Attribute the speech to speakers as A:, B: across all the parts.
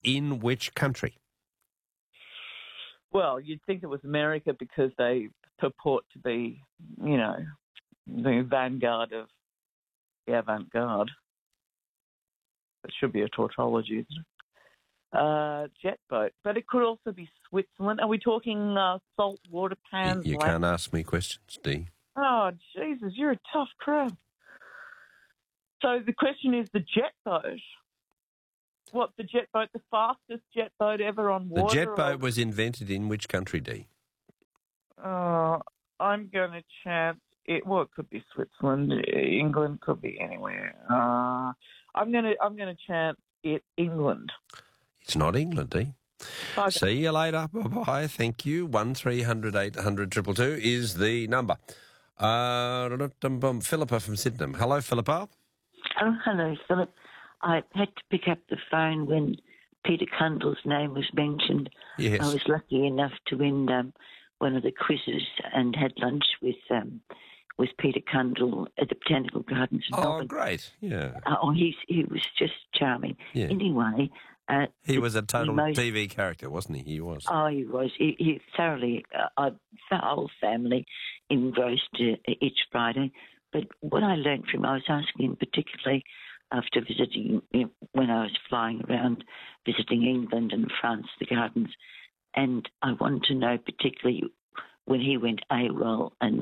A: in which country?
B: Well, you'd think it was America because they purport to be, the vanguard of the avant-garde. It should be a tautology, isn't it? Jet boat. But it could also be Switzerland. Are we talking saltwater pans?
A: You can't ask me questions, Dee.
B: Oh, Jesus, you're a tough crab. So the question is the jet boat. What, the jet boat, the fastest jet boat ever on water?
A: The jet boat was invented in which country, Dee?
B: I'm going to chance it. Well, it could be Switzerland, England, could be anywhere. I'm going to chance it England.
A: It's not England, Dee.
B: Okay.
A: See you later. Bye-bye. Thank you. 1300 800 222 is the number. Philippa from Sydenham. Hello, Philippa.
C: Oh, hello, Philip. I had to pick up the phone when Peter Cundall's name was mentioned.
A: Yes.
C: I was lucky enough to win one of the quizzes and had lunch with Peter Cundall at the Botanical Gardens.
A: Oh, great. Yeah.
C: He was just charming.
A: Yeah.
C: Anyway.
A: He was a total TV character, wasn't he? He was.
C: Oh, he was. He thoroughly, the whole family engrossed each Friday. But what I learned from him, I was asking him particularly after visiting, when I was flying around visiting England and France, the gardens, and I wanted to know particularly when he went AWOL and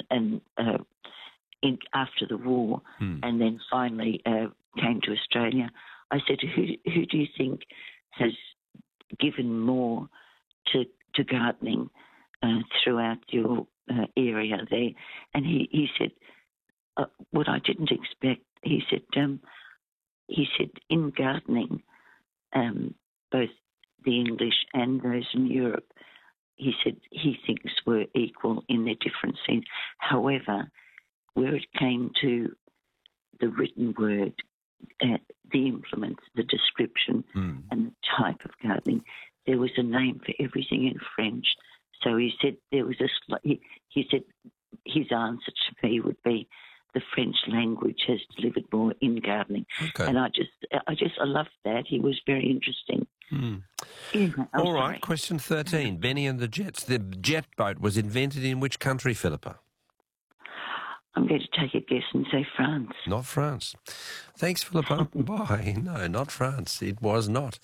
C: after the war, and then finally came to Australia. I said, who do you think has given more to gardening throughout your area there? And he said, what I didn't expect, he said in gardening, both the English and those in Europe, he said he thinks were equal in their different scenes. However, where it came to the written word, the implements, the description, and the type of gardening, there was a name for everything in French. So he said there was he said his answer to me would be the French language has delivered more in gardening. Okay. And I loved that. He was very interesting. Yeah,
A: all right, question 13. Benny and the Jets. The jet boat was invented in which country, Philippa?
C: I'm going to take a guess and say France.
A: Not France. Thanks, Philippa. Bye. No, not France. It was not.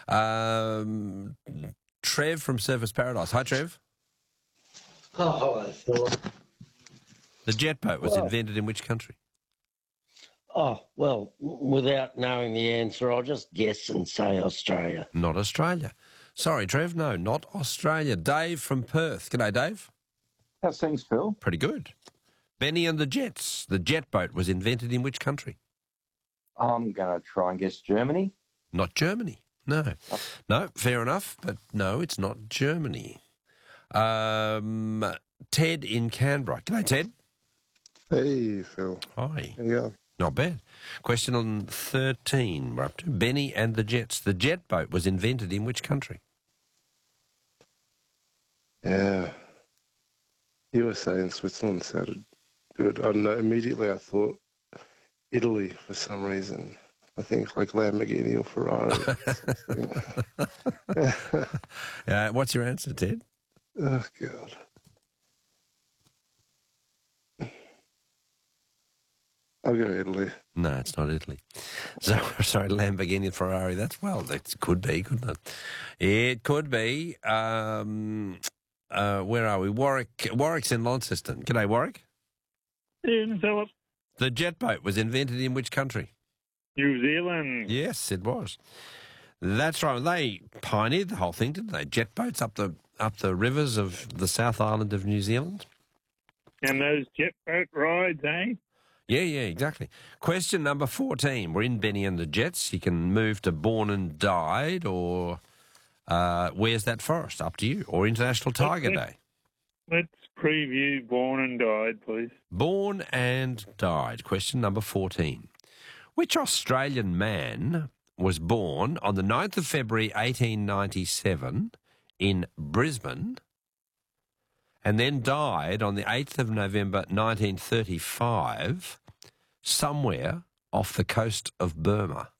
A: Trev from Surfers Paradise. Hi, Trev.
D: Oh, hello, Philip.
A: The jet boat was invented in which country?
D: Oh, well, without knowing the answer, I'll just guess and say Australia.
A: Not Australia. Sorry, Trev. No, not Australia. Dave from Perth. G'day, Dave.
E: How's things, Phil?
A: Pretty good. Benny and the Jets. The jet boat was invented in which country?
E: I'm going to try and guess Germany.
A: Not Germany. No. No, fair enough, but no, it's not Germany. Ted in Canberra. G'day, Ted.
F: Hey, Phil.
A: Hi.
F: How you going?
A: Not bad. Question on 13. We're up to Benny and the Jets. The jet boat was invented in which country?
F: Yeah. USA and Switzerland sounded good. I don't know. Immediately I thought Italy for some reason. I think like Lamborghini or Ferrari.
A: What's your answer, Ted?
F: Oh, God. I'll go Italy.
A: No, it's not Italy. So, sorry, Lamborghini and Ferrari. That could be, couldn't it? It could be. Where are we? Warwick's in Launceston. G'day, Warwick.
G: Ian Philip.
A: The jet boat was invented in which country?
G: New Zealand.
A: Yes, it was. That's right. They pioneered the whole thing, didn't they? Jet boats up the rivers of the South Island of New Zealand.
G: And those jet boat rides, eh?
A: Yeah, exactly. Question number 14. We're in Benny and the Jets. You can move to Born and Died or Where's That Forest? Up to you. Or International Tiger Day.
G: Let's preview Born and Died, please.
A: Born and Died. Question number 14. Which Australian man was born on the 9th of February 1897 in Brisbane and then died on the 8th of November 1935 somewhere off the coast of Burma?